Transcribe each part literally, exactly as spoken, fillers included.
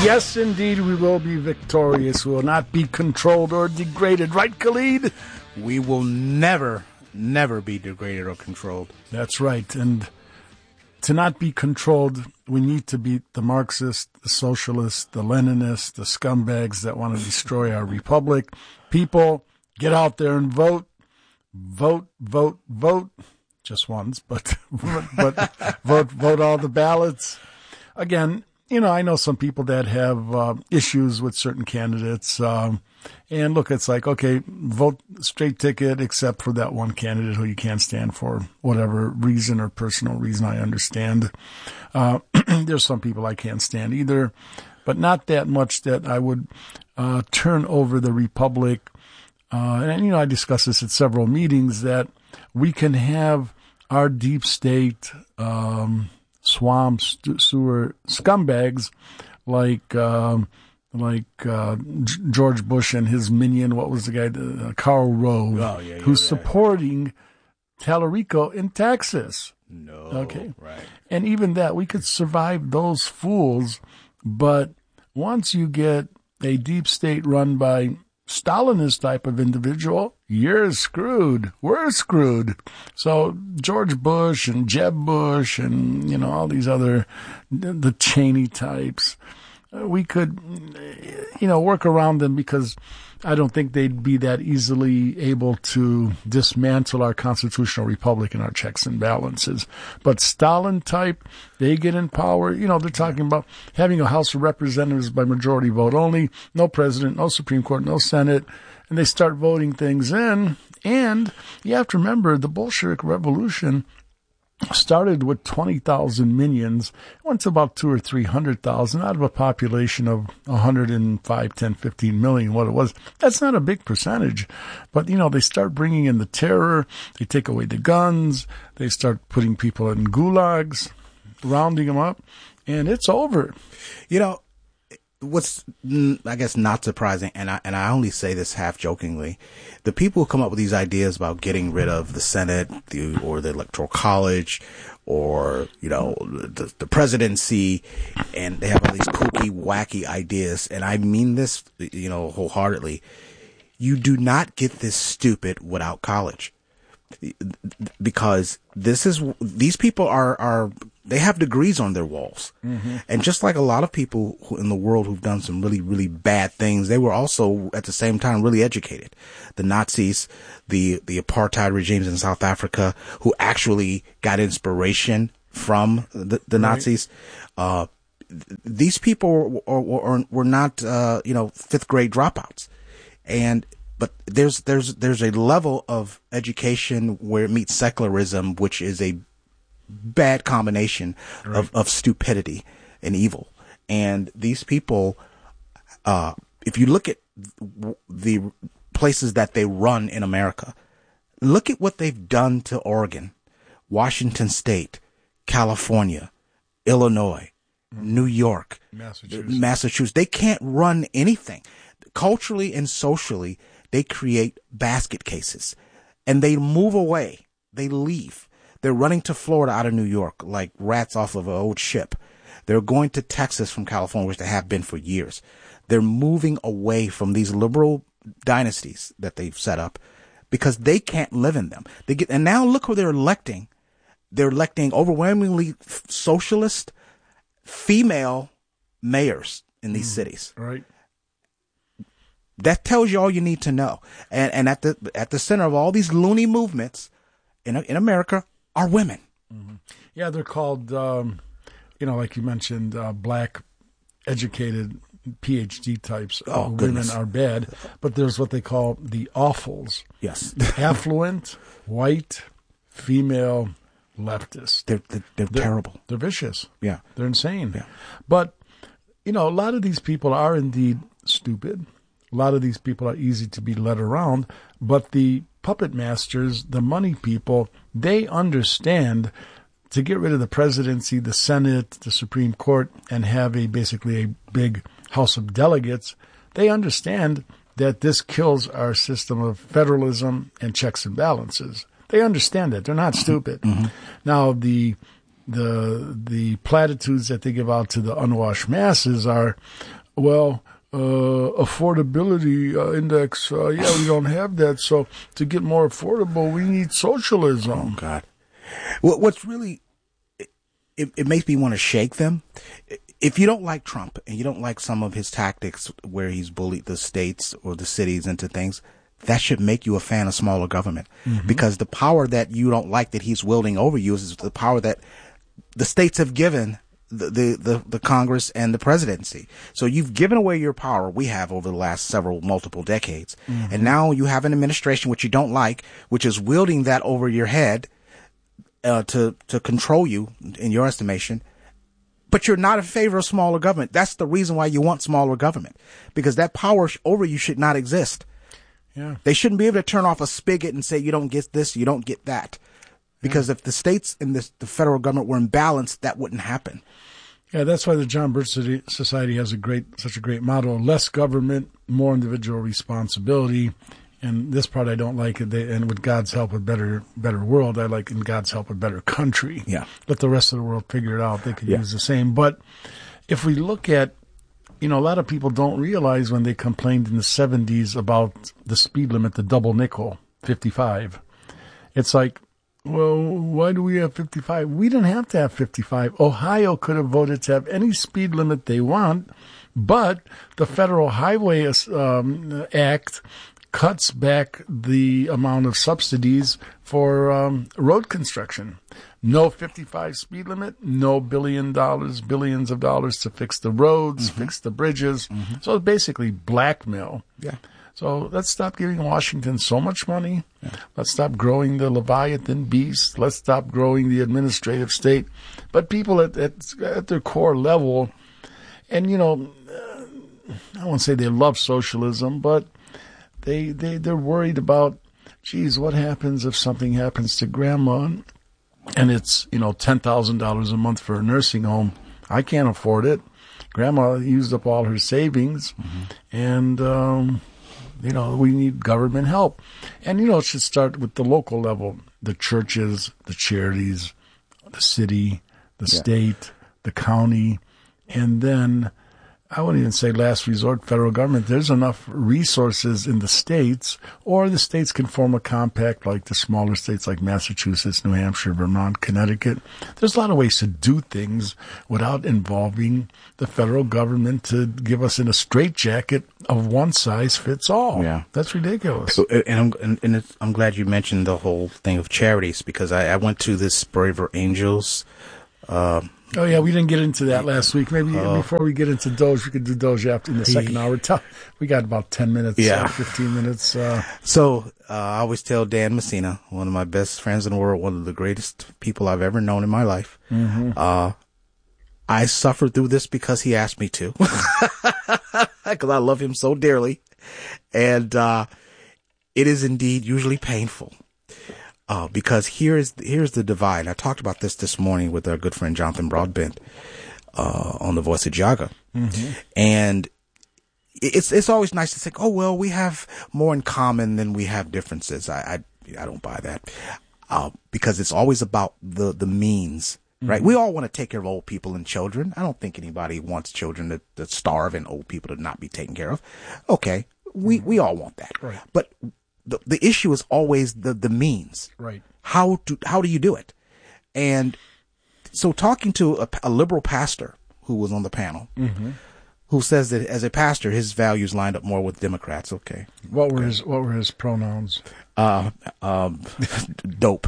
Yes, indeed, we will be victorious. We will not be controlled or degraded. Right, Khalid? We will never, never be degraded or controlled. That's right. And to not be controlled, we need to beat the Marxists, the socialists, the Leninists, the scumbags that want to destroy our republic. People, get out there and vote. Vote, vote, vote. Just once, but, but vote, vote all the ballots. Again, you know, I know some people that have uh, issues with certain candidates. Um, and look, it's like, okay, vote straight ticket except for that one candidate who you can't stand for whatever reason or personal reason. I understand. Uh, there's some people I can't stand either, but not that much that I would uh, turn over the republic. Uh, and, you know, I discussed this at several meetings that we can have our deep state, um, swamp, st- sewer scumbags like, um, like, uh, G- George Bush and his minion. What was the guy? Uh, Karl Rove, oh, yeah, who's right. supporting Tallarico in Texas. No. Okay. Right. And even that, we could survive those fools. But once you get a deep state run by Stalinist type of individual, you're screwed. We're screwed. So George Bush and Jeb Bush and, you know, all these other, the Cheney types, we could, you know, work around them because I don't think they'd be that easily able to dismantle our constitutional republic and our checks and balances. But Stalin type, they get in power. You know, they're talking about having a House of Representatives by majority vote only, no president, no Supreme Court, no Senate, and they start voting things in. And you have to remember the Bolshevik Revolution started with twenty thousand minions, went to about two or three hundred thousand out of a population of one hundred five, ten, fifteen million, what it was. That's not a big percentage. But, you know, they start bringing in the terror. They take away the guns. They start putting people in gulags, rounding them up, and it's over. You know, what's, I guess, not surprising, and I, and I only say this half jokingly, the people who come up with these ideas about getting rid of the Senate the, or the Electoral College or, you know, the, the presidency, and they have all these kooky, wacky ideas, and I mean this, you know, wholeheartedly, you do not get this stupid without college. Because this is, these people are, are, they have degrees on their walls. Mm-hmm. And just like a lot of people who, in the world who've done some really, really bad things, they were also at the same time really educated. The Nazis, the, the apartheid regimes in South Africa, who actually got inspiration from the, the right. Nazis. Uh, th- these people were, were, were not, uh, you know, fifth grade dropouts. And, But there's there's there's a level of education where it meets secularism, which is a bad combination right. of, of stupidity and evil. And these people, uh, if you look at the places that they run in America, look at what they've done to Oregon, Washington State, California, Illinois, mm-hmm. New York, Massachusetts. Massachusetts. They can't run anything. Culturally and socially, they create basket cases and they move away. They leave. They're running to Florida out of New York like rats off of an old ship. They're going to Texas from California, which they have been for years. They're moving away from these liberal dynasties that they've set up because they can't live in them. They get, and now look who they're electing. They're electing overwhelmingly socialist female mayors in these mm, cities. Right. That tells you all you need to know. And and at the at the center of all these loony movements in in America are women. Mm-hmm. Yeah, they're called, um, you know, like you mentioned, uh, black, educated P H D types. Oh, uh, goodness. Women are bad, but there's what they call the awfuls. Yes, affluent, white, female, leftist. They're they're, they're, they're terrible. They're vicious. Yeah, they're insane. Yeah, but you know, a lot of these people are indeed stupid. A lot of these people are easy to be led around, but the puppet masters, the money people, they understand to get rid of the presidency, the Senate, the Supreme Court, and have a basically a big House of Delegates. They understand that this kills our system of federalism and checks and balances. They understand it. They're not stupid. Mm-hmm. Now, the the the platitudes that they give out to the unwashed masses are, well, uh, affordability uh, index. Uh, yeah, we don't have that. So to get more affordable, we need socialism. Oh God! What, what's really it, it makes me want to shake them. If you don't like Trump and you don't like some of his tactics where he's bullied the states or the cities into things, that should make you a fan of smaller government, mm-hmm. because the power that you don't like that he's wielding over you is the power that the states have given the, the, the, the Congress and the presidency. So you've given away your power we have over the last several multiple decades. Mm-hmm. And now you have an administration which you don't like, which is wielding that over your head uh, to, to control you in your estimation. But you're not in favor of smaller government. That's the reason why you want smaller government, because that power over you should not exist. Yeah. They shouldn't be able to turn off a spigot and say, you don't get this, you don't get that. Because yeah. if the states and the, the federal government were in balance, that wouldn't happen. Yeah, that's why the John Birch Society has a great, such a great motto: less government, more individual responsibility. And this part I don't like it. They, and with God's help, a better, better world. I like in God's help, a better country. Yeah. Let the rest of the world figure it out. They could yeah. use the same. But if we look at, you know, a lot of people don't realize when they complained in the seventies about the speed limit, the double nickel, fifty-five. It's like, well, why do we have fifty-five? We didn't have to have fifty-five. Ohio could have voted to have any speed limit they want, but the Federal Highway um, Act cuts back the amount of subsidies for um, road construction. No fifty-five speed limit, no billion dollars, billions of dollars to fix the roads, mm-hmm. fix the bridges. Mm-hmm. So it's basically blackmail. Yeah. So let's stop giving Washington so much money. Yeah. Let's stop growing the Leviathan beast. Let's stop growing the administrative state. But people at, at, at their core level, and, you know, I won't say they love socialism, but they, they, they're worried about, geez, what happens if something happens to grandma and it's, you know, ten thousand dollars a month for a nursing home? I can't afford it. Grandma used up all her savings, mm-hmm. and, um, you know, we need government help. And, you know, it should start with the local level, the churches, the charities, the city, the yeah. state, the county, and then I wouldn't even say last resort, federal government. There's enough resources in the states, or the states can form a compact like the smaller states like Massachusetts, New Hampshire, Vermont, Connecticut. There's a lot of ways to do things without involving the federal government to give us in a straitjacket of one size fits all. Yeah. That's ridiculous. So, and I'm, and, and it's, I'm glad you mentioned the whole thing of charities, because I, I went to this Braver Angels, uh, Oh, yeah, we didn't get into that last week. Maybe uh, before we get into Doge, we could do Doge after in the second hour. We got about ten minutes, yeah. uh, fifteen minutes. Uh. So uh, I always tell Dan Messina, one of my best friends in the world, one of the greatest people I've ever known in my life, mm-hmm. uh, I suffered through this because he asked me to, because I love him so dearly. And uh, it is indeed usually painful. Uh, because here is, here's the divide. I talked about this this morning with our good friend Jonathan Broadbent, uh, on the Voice of Jaga. Mm-hmm. And it's, it's always nice to think, oh, well, we have more in common than we have differences. I, I, I don't buy that. Uh, because it's always about the, the means, mm-hmm. right? We all want to take care of old people and children. I don't think anybody wants children to, to starve and old people to not be taken care of. Okay. We, we all want that. Right. But The, the issue is always the, the means. Right. How do, how do you do it? And so talking to a, a liberal pastor who was on the panel, mm-hmm. who says that as a pastor, his values lined up more with Democrats. Okay. What were okay. his, what were his pronouns? Uh, um, dope.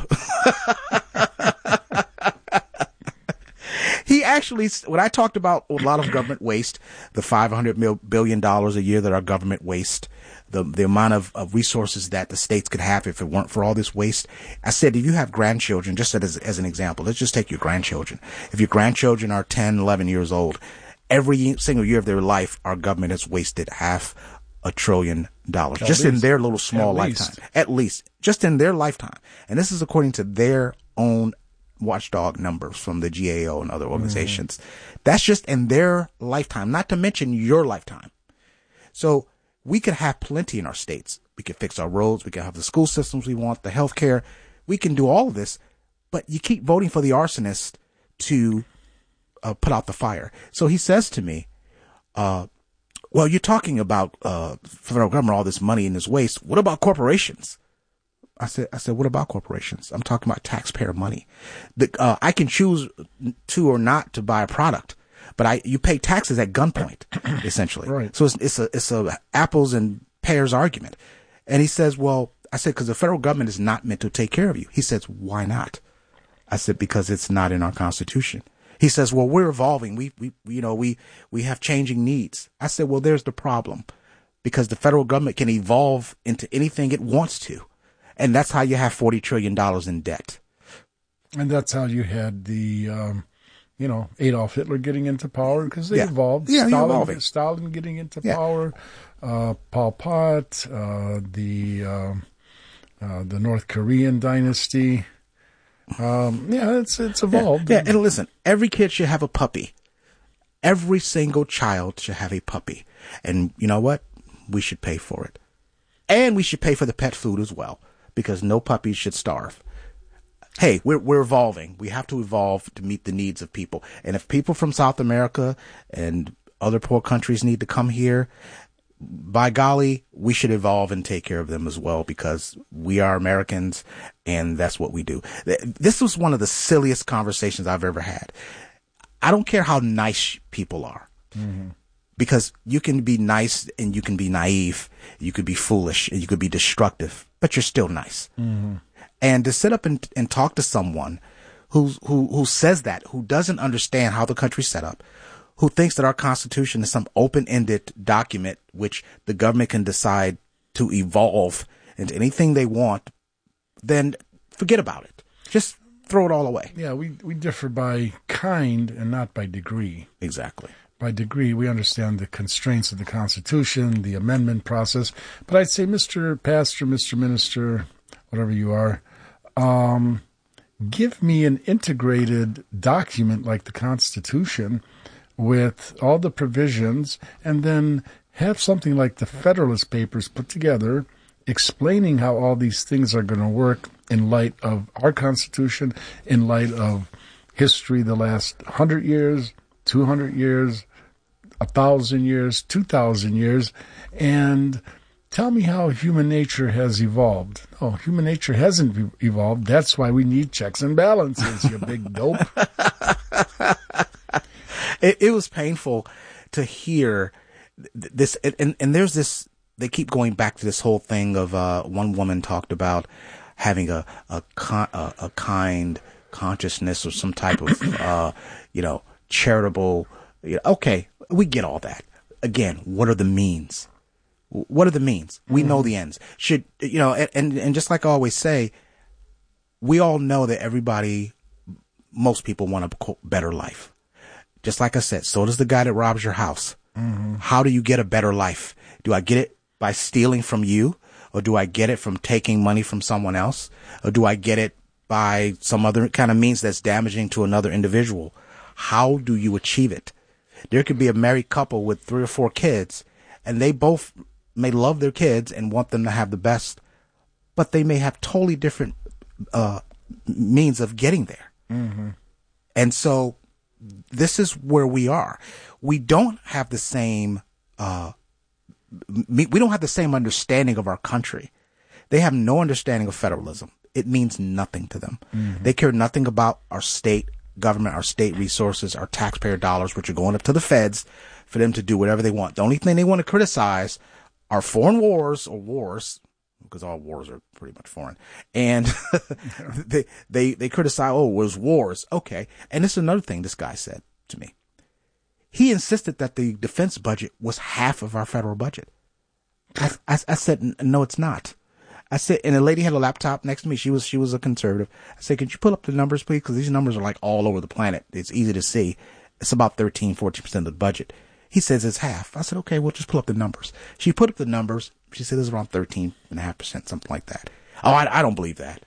He actually, when I talked about a lot of government waste, the five hundred billion dollars a year that our government wastes, the the amount of, of resources that the states could have if it weren't for all this waste, I said, if you have grandchildren, just as, as an example, let's just take your grandchildren. If your grandchildren are ten, eleven years old, every single year of their life, our government has wasted half a trillion dollars At just least. in their little small At lifetime. least. At least. Just in their lifetime. And this is according to their own watchdog numbers from the G A O and other organizations. Mm. That's just in their lifetime, not to mention your lifetime. So we could have plenty in our states. We could fix our roads. We could have the school systems we want, the health care. We can do all of this, but you keep voting for the arsonist to uh, put out the fire. So he says to me, uh, well, you're talking about uh, federal government, all this money and this waste. What about corporations? I said, I said, what about corporations? I'm talking about taxpayer money. The, uh, I can choose to or not to buy a product, but I, you pay taxes at gunpoint, essentially. Right. So it's, it's a, it's a apples and pears argument. And he says, well, I said, because the federal government is not meant to take care of you. He says, why not? I said, because it's not in our Constitution. He says, well, we're evolving. We, we, you know, we, we have changing needs. I said, well, there's the problem, because the federal government can evolve into anything it wants to. And that's how you have forty trillion dollars in debt. And that's how you had the, um, you know, Adolf Hitler getting into power, because they Yeah. evolved. Yeah, Stalin, evolving. Stalin getting into Yeah. power. Uh, Pol Pot, uh, the um, uh, the North Korean dynasty. Um, yeah, it's it's evolved. Yeah, and listen, every kid should have a puppy. Every single child should have a puppy. And you know what? We should pay for it. And we should pay for the pet food as well, because no puppies should starve. Hey, we're we're evolving. We have to evolve to meet the needs of people. And if people from South America and other poor countries need to come here, by golly, we should evolve and take care of them as well, because we are Americans and that's what we do. This was one of the silliest conversations I've ever had. I don't care how nice people are, mm-hmm. because you can be nice and you can be naive. You could be foolish and you could be destructive, but you're still nice. Mm-hmm. And to sit up and, and talk to someone who's, who, who says that, who doesn't understand how the country's set up, who thinks that our Constitution is some open-ended document which the government can decide to evolve into anything they want, then forget about it. Just throw it all away. Yeah, we, we differ by kind and not by degree. Exactly. By degree, we understand the constraints of the Constitution, the amendment process. But I'd say, Mister Pastor, Mister Minister, whatever you are, um, give me an integrated document like the Constitution with all the provisions, and then have something like the Federalist Papers put together explaining how all these things are going to work in light of our Constitution, in light of history the last one hundred years, two hundred years, one thousand years, two thousand years, and tell me how human nature has evolved. Oh, human nature hasn't evolved. That's why we need checks and balances, you big dope. It, it was painful to hear this, and, and there's this, they keep going back to this whole thing of, uh, one woman talked about having a, a, con, a, a kind consciousness or some type of, uh, you know, charitable, you know, okay, we get all that. Again, what are the means? What are the means? We mm-hmm. know the ends. Should, you know, and, and, and just like I always say, we all know that everybody, most people want a better life. Just like I said, so does the guy that robs your house. Mm-hmm. How do you get a better life? Do I get it by stealing from you? Or do I get it from taking money from someone else? Or do I get it by some other kind of means that's damaging to another individual? How do you achieve it? There could be a married couple with three or four kids, and they both may love their kids and want them to have the best, but they may have totally different uh, means of getting there. Mm-hmm. And so this is where we are. We don't have the same, uh, we don't have the same understanding of our country. They have no understanding of federalism. It means nothing to them. Mm-hmm. They care nothing about our state government, our state resources, our taxpayer dollars, which are going up to the feds for them to do whatever they want. The only thing they want to criticize are foreign wars or wars, because all wars are pretty much foreign. And they, they, they criticize, oh, it was wars. Okay. And this is another thing this guy said to me. He insisted that the defense budget was half of our federal budget. I, I, I said, no, it's not. I said, and the lady had a laptop next to me. She was, she was a conservative. I said, could you pull up the numbers, please? Because these numbers are like all over the planet. It's easy to see. It's about thirteen, fourteen percent of the budget. He says it's half. I said, okay, we'll just pull up the numbers. She put up the numbers. She said it's around thirteen and a half percent, something like that. Oh, I, I don't believe that.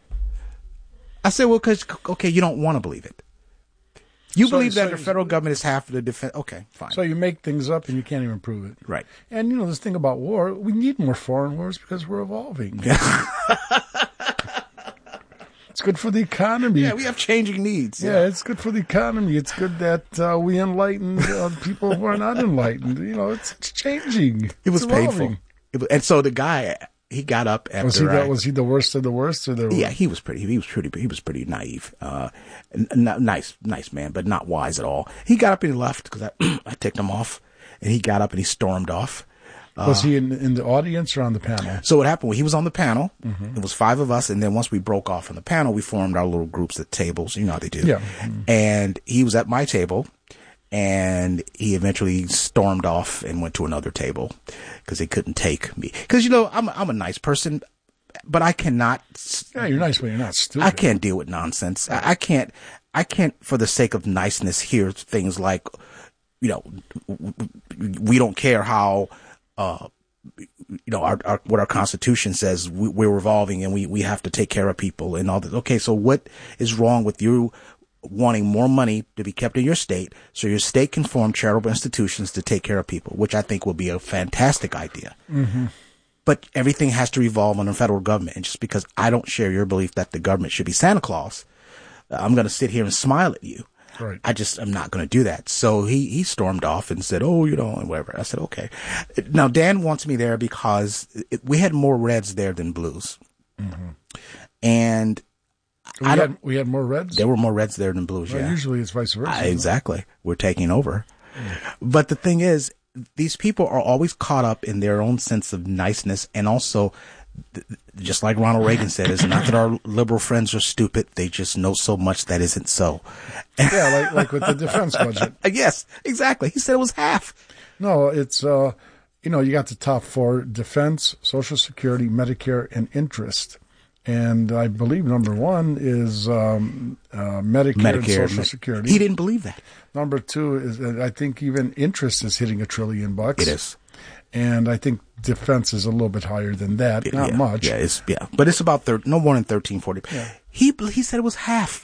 I said, well, cause, okay, you don't want to believe it. You so, believe that so, the federal government is half of the defense. Okay, fine. So you make things up and you can't even prove it. Right. And, you know, this thing about war, we need more foreign wars because we're evolving. It's good for the economy. Yeah, we have changing needs. Yeah, it's good for the economy. It's good that uh, we enlighten uh, people who are not enlightened. You know, it's, it's changing. It was it's painful. It was, and so the guy, he got up after. Was he I, the, was he the worst of the worst? Or the yeah, he was pretty. He was pretty. He was pretty naive. Uh, n- n- nice, nice man, but not wise at all. He got up and he left because I, I ticked him off, and he got up and he stormed off. Was he in, in the audience or on the panel? So what happened? He was on the panel. Mm-hmm. It was five of us, and then once we broke off from the panel, we formed our little groups at tables. You know how they do. Yeah. Mm-hmm. And he was at my table, and he eventually stormed off and went to another table because they couldn't take me. Because you know I'm I'm a nice person, but I cannot. Yeah, you're nice, but you're not stupid. I can't deal with nonsense. I, I can't. I can't, for the sake of niceness, hear things like, you know, we don't care how. Uh, you know, our, our, what our Constitution says, we, we're revolving and we, we have to take care of people and all that. Okay, so what is wrong with you wanting more money to be kept in your state so your state can form charitable institutions to take care of people, which I think will be a fantastic idea. Mm-hmm. But everything has to revolve on the federal government. And just because I don't share your belief that the government should be Santa Claus, I'm going to sit here and smile at you. Right. I just, I'm not going to do that. So he, he stormed off and said, oh, you know, and whatever. I said, okay. Now, Dan wants me there because it, we had more reds there than blues. Mm-hmm. And we I had, don't, we had more reds? There were more reds there than blues, well, yeah. Usually it's vice versa. I, exactly. We're taking over. Mm. But the thing is, these people are always caught up in their own sense of niceness, and also, just like Ronald Reagan said, it's not that our liberal friends are stupid. They just know so much that isn't so. Yeah, like like with the defense budget. Yes, exactly. He said it was half. No, it's, uh, you know, you got the top four: defense, Social Security, Medicare, and interest. And I believe number one is um, uh, Medicare, Medicare and Social Security. He didn't believe that. Number two is, uh, I think even interest is hitting a trillion bucks. It is. And I think defense is a little bit higher than that. It, Not yeah, much. Yeah, it's, yeah. But it's about thir- no more than thirteen, forty. Yeah. He, he said it was half.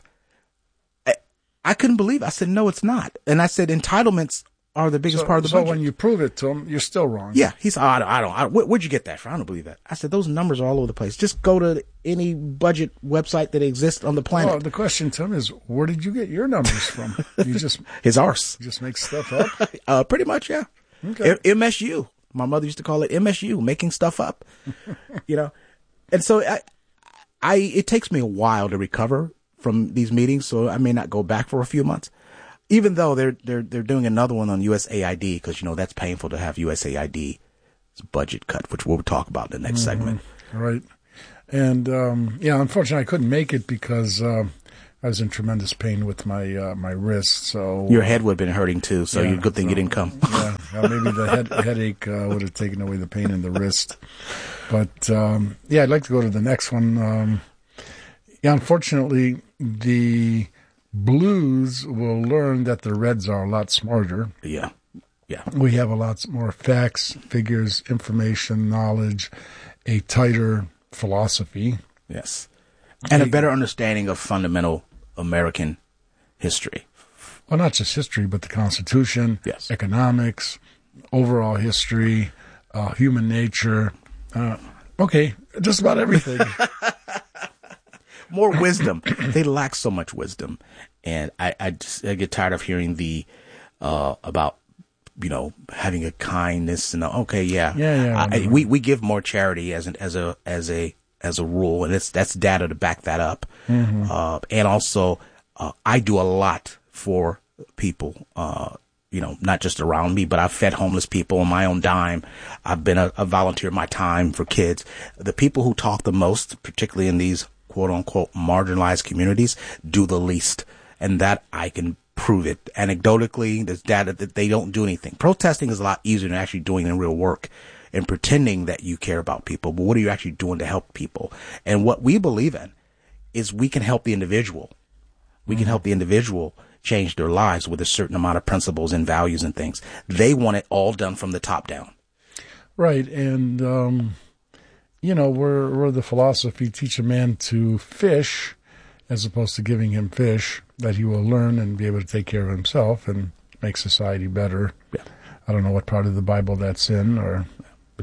I, I couldn't believe it. I said, no, it's not. And I said, entitlements are the biggest so, part of the so budget. So when you prove it to him, you're still wrong. Yeah. He said, oh, I don't, I don't, I don't where, where'd you get that from? I don't believe that. I said, those numbers are all over the place. Just go to any budget website that exists on the planet. Well, the question to him is, where did you get your numbers from? You just, his arse. You just make stuff up? uh, pretty much, yeah. Okay. M S U. My mother used to call it M S U, making stuff up, you know? And so I, I, it takes me a while to recover from these meetings. So I may not go back for a few months, even though they're, they're, they're doing another one on U S A I D. Cause you know, that's painful to have U S A I D budget cut, which we'll talk about in the next mm-hmm. segment. Right. And, um, yeah, unfortunately I couldn't make it because, uh, I was in tremendous pain with my uh, my wrist. So your head would have been hurting too. So yeah, you good thing so, you didn't come. Yeah, well, maybe the head, headache uh, would have taken away the pain in the wrist. But um, yeah, I'd like to go to the next one. Um, yeah, unfortunately, the Blues will learn that the Reds are a lot smarter. Yeah, yeah. We have a lot more facts, figures, information, knowledge, a tighter philosophy. Yes, and a better understanding of fundamental American history. Well, not just history, but the Constitution, yes. economics, overall history, uh, human nature. Uh, okay, just about everything. More wisdom. They lack so much wisdom. And I, I, just, I get tired of hearing the, uh, about, you know, having a kindness and, okay, yeah. Yeah, yeah. I, we, we give more charity as an, as a, as a, as a rule. And it's, that's data to back that up. Mm-hmm. Uh, and also, uh, I do a lot for people, uh, you know, not just around me, but I've fed homeless people on my own dime. I've been a, a volunteer my time for kids. The people who talk the most, particularly in these quote unquote marginalized communities, do the least. And that I can prove it. Anecdotally, there's data that they don't do anything. Protesting is a lot easier than actually doing the real work and pretending that you care about people. But what are you actually doing to help people? And what we believe in is we can help the individual. We can help the individual change their lives with a certain amount of principles and values and things. They want it all done from the top down. Right. And, um, you know, we're, we're the philosophy, teach a man to fish as opposed to giving him fish, that he will learn and be able to take care of himself and make society better. Yeah. I don't know what part of the Bible that's in, or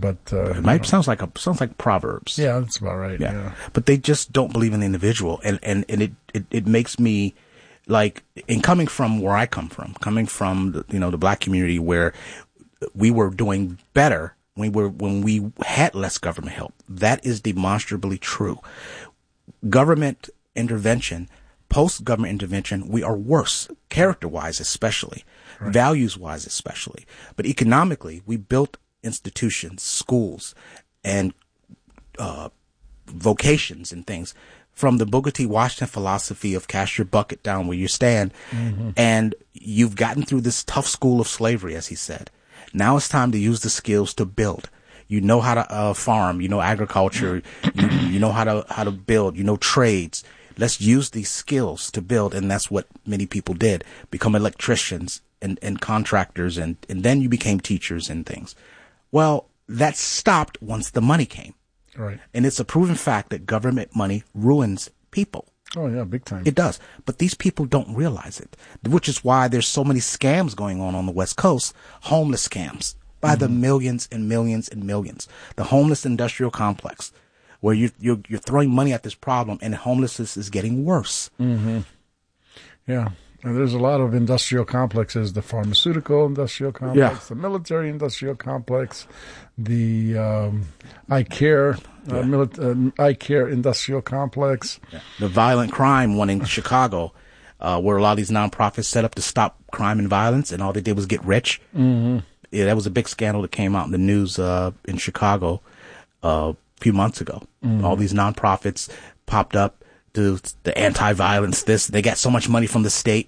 But uh, it might, sounds like a sounds like Proverbs. Yeah, that's about right. Yeah. yeah. But they just don't believe in the individual. And, and, and it, it, it makes me like, in coming from where I come from, coming from, the, you know, the black community where we were doing better when we were, when we had less government help. That is demonstrably true. Government intervention, post-government intervention, we are worse, character-wise especially, right. Values-wise especially. But economically, we built institutions, schools, and uh, vocations and things from the Booker T. Washington philosophy of cast your bucket down where you stand. Mm-hmm. And you've gotten through this tough school of slavery, as he said. Now it's time to use the skills to build. You know how to uh, farm, you know agriculture, you, you know how to how to build, you know trades. Let's use these skills to build, and that's what many people did, become electricians and, and contractors, and, and then you became teachers and things. Well, that stopped once the money came. Right. And it's a proven fact that government money ruins people. Oh, yeah, big time. It does. But these people don't realize it, which is why there's so many scams going on on the West Coast, homeless scams by mm-hmm. the millions and millions and millions. The homeless industrial complex, where you, you're, you're throwing money at this problem, and homelessness is getting worse. Mm-hmm. Yeah. And there's a lot of industrial complexes, the pharmaceutical industrial complex, yeah. the military industrial complex, the um, eye care, yeah. uh, mili- uh, eye care industrial complex. Yeah. The violent crime one in Chicago, uh, where a lot of these nonprofits set up to stop crime and violence, and all they did was get rich. Mm-hmm. Yeah, that was a big scandal that came out in the news uh, in Chicago uh, a few months ago. Mm-hmm. All these nonprofits popped up. The, the anti-violence, this, they got so much money from the state,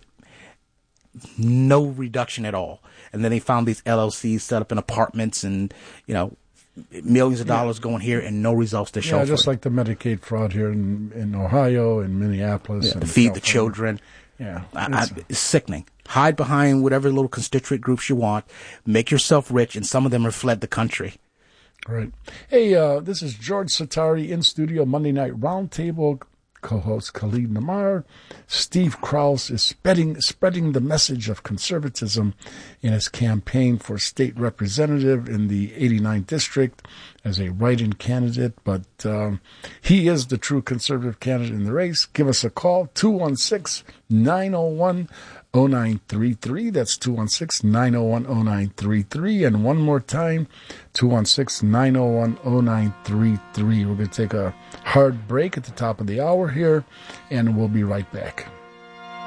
no reduction at all. And then they found these L L Cs set up in apartments and, you know, millions of dollars yeah. going here and no results to show yeah, for just it. Like the Medicaid fraud here in, in Ohio and Minneapolis. Yeah, and to feed California. the children. Yeah. I, I, it's sickening. Hide behind whatever little constituent groups you want. Make yourself rich, and some of them have fled the country. Right. Hey, uh, this is George Satari in studio, Monday Night Roundtable. Co-host Khalid Namar. Steve Krause is spreading spreading the message of conservatism in his campaign for state representative in the eighty-ninth district as a write-in candidate, but um, he is the true conservative candidate in the race. Give us a call, two one six, nine oh one, oh nine three three. That's two one six, nine oh one, oh nine three three. And one more time, two one six, nine oh one, oh nine three three. We're going to take a hard break at the top of the hour here, and we'll be right back.